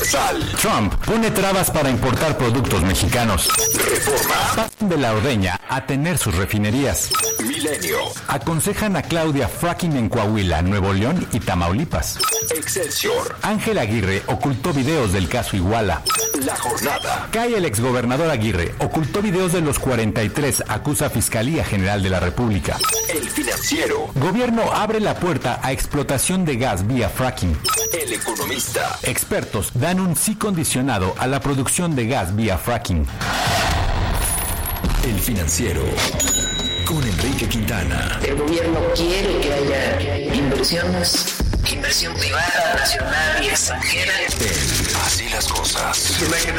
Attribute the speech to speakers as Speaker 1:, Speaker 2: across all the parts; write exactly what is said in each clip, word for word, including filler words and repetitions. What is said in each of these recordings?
Speaker 1: Universal.
Speaker 2: Trump pone trabas para importar productos mexicanos.
Speaker 1: Reforma.
Speaker 2: Pasan de la ordeña a tener sus refinerías.
Speaker 1: Milenio.
Speaker 2: Aconsejan a Claudia fracking en Coahuila, Nuevo León y Tamaulipas.
Speaker 1: Excelsior.
Speaker 2: Ángel Aguirre ocultó videos del caso Iguala.
Speaker 1: La jornada.
Speaker 2: Cae el exgobernador Aguirre, ocultó videos de los cuarenta y tres, acusa Fiscalía General de la República.
Speaker 1: El Financiero.
Speaker 2: Gobierno abre la puerta a explotación de gas vía fracking.
Speaker 1: El Economista.
Speaker 2: Expertos dan un sí condicionado a la producción de gas vía fracking.
Speaker 1: El Financiero. Con Enrique Quintana.
Speaker 3: El gobierno quiere que haya inversiones, inversión privada, nacional y extranjera.
Speaker 1: En Así las cosas.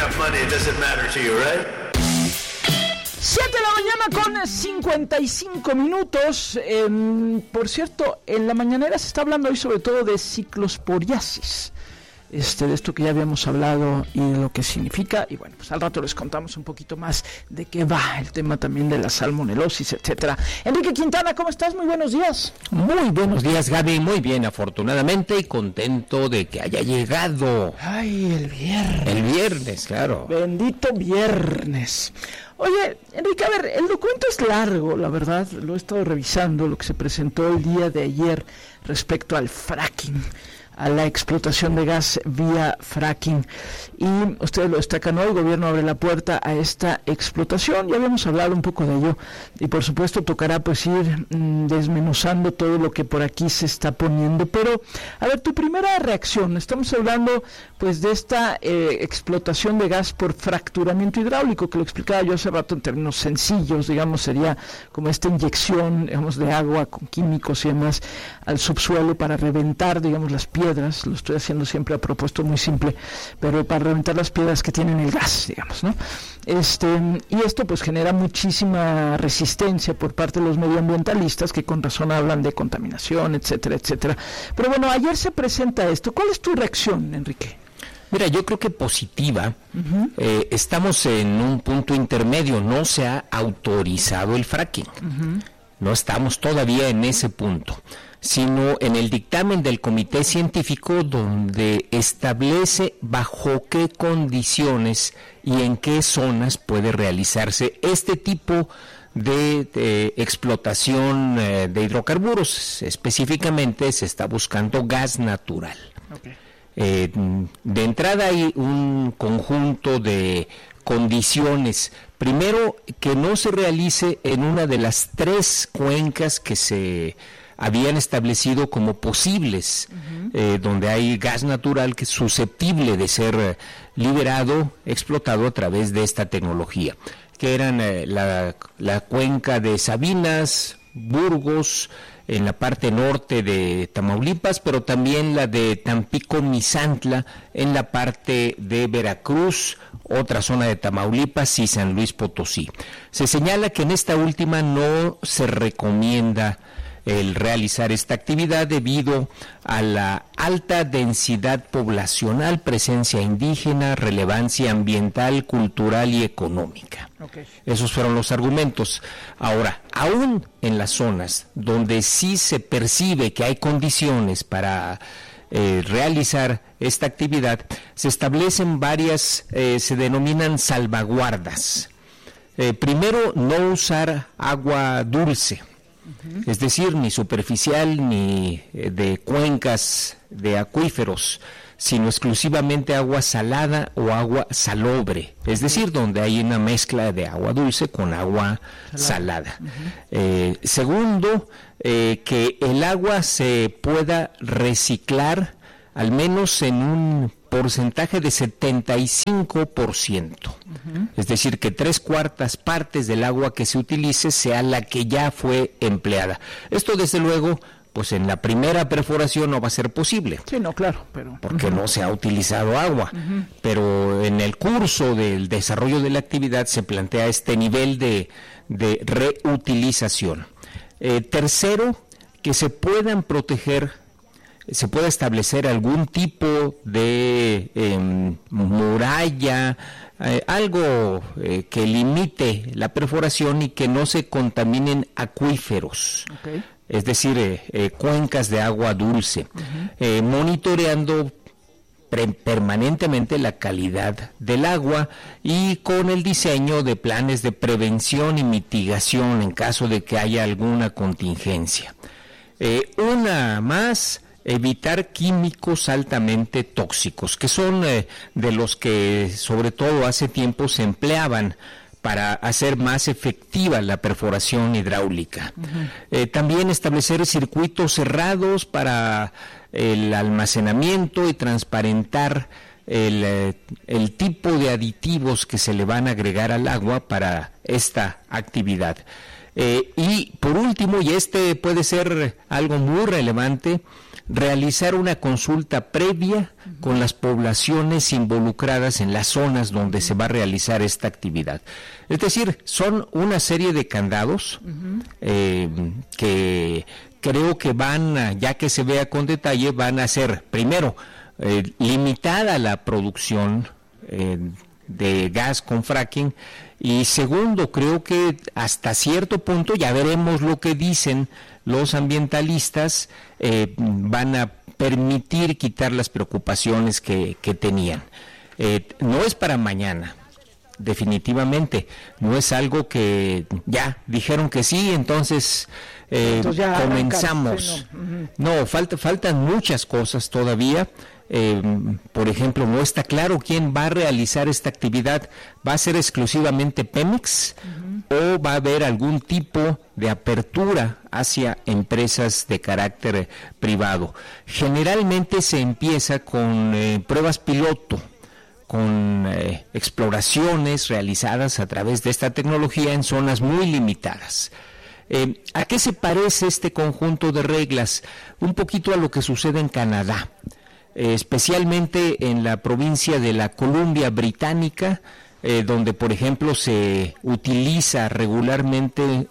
Speaker 4: siete de la mañana con cincuenta y cinco minutos. Eh, por cierto, en la mañanera se está hablando hoy sobre todo de ciclosporiasis. Este, de esto que ya habíamos hablado y de lo que significa, y bueno, pues al rato les contamos un poquito más de qué va el tema también de la salmonelosis, etcétera. Enrique Quintana, ¿cómo estás? Muy buenos días.
Speaker 5: Muy buenos días, Gaby, muy bien, afortunadamente, y contento de que haya llegado.
Speaker 4: Ay, el viernes.
Speaker 5: El viernes, claro.
Speaker 4: Bendito viernes. Oye, Enrique, a ver, el documento es largo, la verdad, lo he estado revisando, lo que se presentó el día de ayer respecto al fracking, a la explotación de gas vía fracking, y ustedes lo destacan hoy, el gobierno abre la puerta a esta explotación, ya habíamos hablado un poco de ello, y por supuesto tocará pues ir mmm, desmenuzando todo lo que por aquí se está poniendo, pero a ver, tu primera reacción, estamos hablando pues de esta eh, explotación de gas por fracturamiento hidráulico, que lo explicaba yo hace rato en términos sencillos, digamos, sería como esta inyección, digamos, de agua con químicos y demás al subsuelo para reventar, digamos, las piedras. Lo estoy haciendo siempre a propósito muy simple, pero para reventar las piedras que tienen el gas, digamos, ¿no? Este, y esto pues genera muchísima resistencia por parte de los medioambientalistas que con razón hablan de contaminación, etcétera, etcétera. Pero bueno, ayer se presenta esto. ¿Cuál es tu reacción, Enrique?
Speaker 5: Mira, yo creo que positiva. Uh-huh. Eh, estamos en un punto intermedio, no se ha autorizado el fracking. Uh-huh. No estamos todavía en ese punto, sino en el dictamen del comité científico donde establece bajo qué condiciones y en qué zonas puede realizarse este tipo de, de explotación eh, de hidrocarburos. Específicamente se está buscando gas natural. Okay. Eh, de entrada hay un conjunto de condiciones. Primero, que no se realice en una de las tres cuencas que se habían establecido como posibles, uh-huh. eh, donde hay gas natural que es susceptible de ser liberado, explotado a través de esta tecnología, que eran eh, la, la cuenca de Sabinas, Burgos, en la parte norte de Tamaulipas, pero también la de Tampico-Misantla, en la parte de Veracruz, otra zona de Tamaulipas y San Luis Potosí. Se señala que en esta última no se recomienda el realizar esta actividad debido a la alta densidad poblacional, presencia indígena, relevancia ambiental, cultural y económica. Okay. Esos fueron los argumentos. Ahora, aún en las zonas donde sí se percibe que hay condiciones para eh, realizar esta actividad, se establecen varias, eh, se denominan salvaguardas. Eh, primero, no usar agua dulce. Es decir, ni superficial ni de cuencas de acuíferos, sino exclusivamente agua salada o agua salobre, es decir, donde hay una mezcla de agua dulce con agua salada. Uh-huh. Eh, segundo, eh, que el agua se pueda reciclar al menos en un porcentaje de setenta y cinco por ciento. Uh-huh. Es decir, que tres cuartas partes del agua que se utilice sea la que ya fue empleada. Esto, desde luego, pues en la primera perforación no va a ser posible.
Speaker 4: Sí, no, claro, pero...
Speaker 5: Porque uh-huh. no se ha utilizado agua. Uh-huh. Pero en el curso del desarrollo de la actividad se plantea este nivel de, de reutilización. Eh, tercero, que se puedan proteger, se pueda establecer algún tipo de eh, muralla, eh, algo eh, que limite la perforación y que no se contaminen acuíferos. Okay. Es decir, eh, eh, cuencas de agua dulce, uh-huh. eh, monitoreando pre- permanentemente la calidad del agua y con el diseño de planes de prevención y mitigación en caso de que haya alguna contingencia. Eh, una más, evitar químicos altamente tóxicos, que son eh, de los que sobre todo hace tiempo se empleaban para hacer más efectiva la perforación hidráulica. Uh-huh. Eh, también establecer circuitos cerrados para el almacenamiento y transparentar el, el tipo de aditivos que se le van a agregar al agua para esta actividad. Eh, y por último, y este puede ser algo muy relevante, realizar una consulta previa con las poblaciones involucradas en las zonas donde se va a realizar esta actividad. Es decir, son una serie de candados uh-huh. eh, que creo que van, a, ya que se vea con detalle, van a ser, primero, eh, limitada la producción eh, de gas con fracking, y segundo, creo que hasta cierto punto, ya veremos lo que dicen los ambientalistas, eh, van a permitir quitar las preocupaciones que, que tenían. Eh, no es para mañana, definitivamente, no es algo que ya dijeron que sí, entonces, eh, entonces ya comenzamos. Arrancar, sí, no. no, falta, faltan muchas cosas todavía. Eh, por ejemplo, no está claro quién va a realizar esta actividad. ¿Va a ser exclusivamente Pemex uh-huh. o va a haber algún tipo de apertura hacia empresas de carácter privado? Generalmente se empieza con eh, pruebas piloto, con eh, exploraciones realizadas a través de esta tecnología en zonas muy limitadas. Eh, ¿A qué se parece este conjunto de reglas? Un poquito a lo que sucede en Canadá. Eh, especialmente en la provincia de la Columbia Británica, eh, donde por ejemplo se utiliza regularmente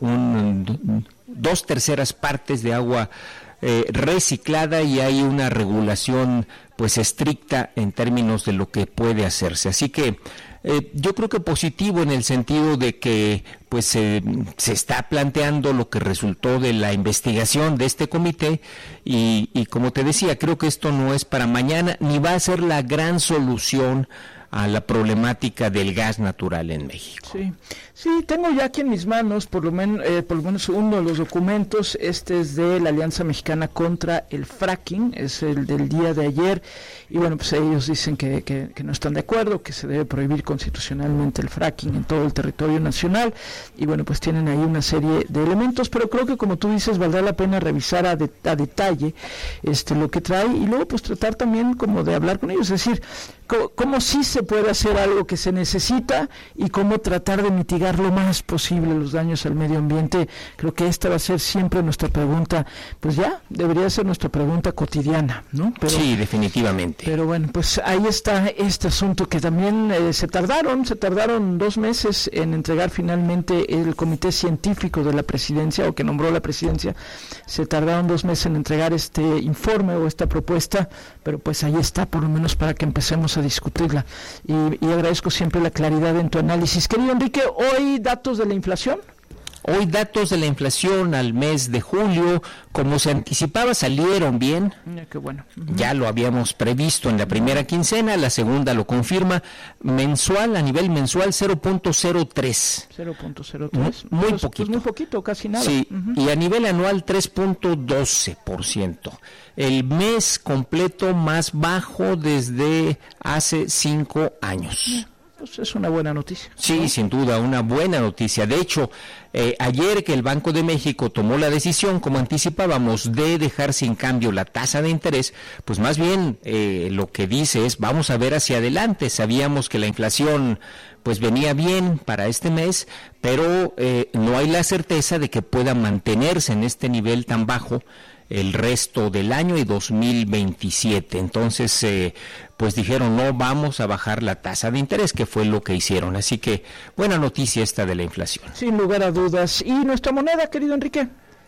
Speaker 5: un, dos terceras partes de agua eh, reciclada, y hay una regulación pues estricta en términos de lo que puede hacerse. Así que eh, yo creo que positivo en el sentido de que pues eh, se está planteando lo que resultó de la investigación de este comité, y, y como te decía, creo que esto no es para mañana ni va a ser la gran solución a la problemática del gas natural en México.
Speaker 4: Sí, sí, tengo ya aquí en mis manos por lo menos eh, por lo menos uno de los documentos. Este es de la Alianza Mexicana contra el Fracking, es el del día de ayer, y bueno, pues ellos dicen que, que, que no están de acuerdo, que se debe prohibir constitucionalmente el fracking en todo el territorio nacional, y bueno, pues tienen ahí una serie de elementos, pero creo que como tú dices, valdrá la pena revisar a, de, a detalle este lo que trae, y luego pues tratar también como de hablar con ellos, es decir, cómo, cómo sí se puede hacer algo que se necesita y cómo tratar de mitigar lo más posible los daños al medio ambiente. Creo que esta va a ser siempre nuestra pregunta, pues ya debería ser nuestra pregunta cotidiana, ¿no? Pero,
Speaker 5: sí, definitivamente.
Speaker 4: Pero bueno, pues ahí está este asunto que también eh, se tardaron, se tardaron dos meses en entregar finalmente el comité científico de la presidencia, o que nombró la presidencia, se tardaron dos meses en entregar este informe o esta propuesta, pero pues ahí está, por lo menos para que empecemos a discutirla. Y, y agradezco siempre la claridad en tu análisis. Querido Enrique, hoy datos de la inflación.
Speaker 5: Hoy datos de la inflación al mes de julio, como se anticipaba, salieron bien.
Speaker 4: Ya, qué bueno. Uh-huh.
Speaker 5: Ya lo habíamos previsto en la primera quincena, la segunda lo confirma. Mensual, a nivel mensual, cero punto cero tres.
Speaker 4: cero punto cero tres.
Speaker 5: Muy
Speaker 4: pues,
Speaker 5: poquito.
Speaker 4: Pues muy poquito, casi nada.
Speaker 5: Sí,
Speaker 4: uh-huh.
Speaker 5: Y a nivel anual, tres punto doce por ciento. El mes completo más bajo desde hace cinco años.
Speaker 4: Yeah. Pues es una buena noticia.
Speaker 5: Sí, ¿no? Sin duda, una buena noticia. De hecho, eh, ayer que el Banco de México tomó la decisión, como anticipábamos, de dejar sin cambio la tasa de interés, pues más bien eh, lo que dice es, vamos a ver hacia adelante. Sabíamos que la inflación pues venía bien para este mes, pero eh, no hay la certeza de que pueda mantenerse en este nivel tan bajo el resto del año y dos mil veintisiete. Entonces, eh, pues dijeron, no vamos a bajar la tasa de interés, que fue lo que hicieron. Así que, buena noticia esta de la inflación.
Speaker 4: Sin lugar a dudas. ¿Y nuestra moneda, querido Enrique?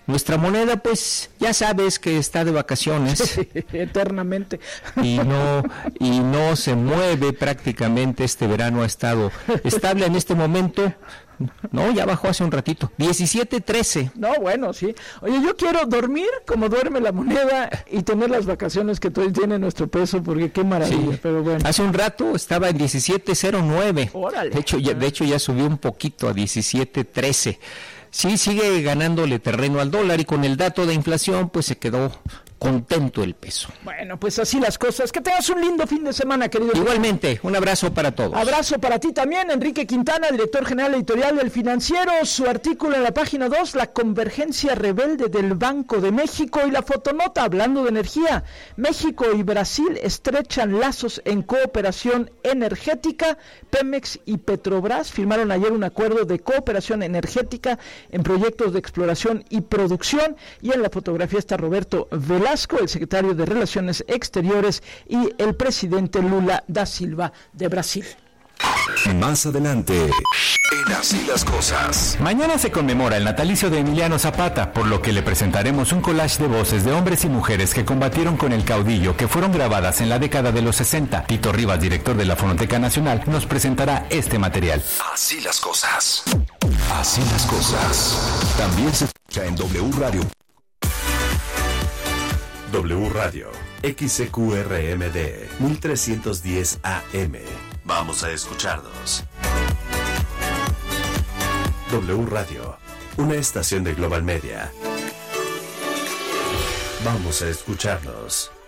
Speaker 5: Nuestra moneda, pues, ya sabes que está de vacaciones.
Speaker 4: Sí, eternamente.
Speaker 5: Y no, y no se mueve prácticamente. Este verano ha estado estable en este momento. No, ya bajó hace un ratito. diecisiete trece.
Speaker 4: No, bueno, sí. Oye, yo quiero dormir como duerme la moneda y tener las vacaciones que todavía tiene nuestro peso, porque qué maravilla,
Speaker 5: Sí.
Speaker 4: pero bueno.
Speaker 5: Hace un rato estaba en diecisiete cero nueve.
Speaker 4: Órale.
Speaker 5: De hecho, ya, de hecho ya subió un poquito a diecisiete trece. Sí, sigue ganándole terreno al dólar y con el dato de inflación pues se quedó contento el peso.
Speaker 4: Bueno, pues así las cosas. Que tengas un lindo fin de semana, querido.
Speaker 5: Igualmente, un abrazo para todos.
Speaker 4: Abrazo para ti también, Enrique Quintana, director general editorial del Financiero. Su artículo en la página dos, la convergencia rebelde del Banco de México, y la fotonota hablando de energía. México y Brasil estrechan lazos en cooperación energética. Pemex y Petrobras firmaron ayer un acuerdo de cooperación energética en proyectos de exploración y producción. Y en la fotografía está Roberto Velasco, el secretario de Relaciones Exteriores, y el presidente Lula da Silva de Brasil.
Speaker 1: Más adelante, en Así las Cosas.
Speaker 2: Mañana se conmemora el natalicio de Emiliano Zapata, por lo que le presentaremos un collage de voces de hombres y mujeres que combatieron con el caudillo, que fueron grabadas en la década de los sesenta. Tito Rivas, director de la Fonoteca Nacional, nos presentará este material.
Speaker 1: Así las Cosas. Así las Cosas. También se escucha en W Radio.
Speaker 6: W Radio, X C Q R M D, mil trescientos diez A M. Vamos a escucharnos. W Radio, una estación de Global Media. Vamos a escucharnos.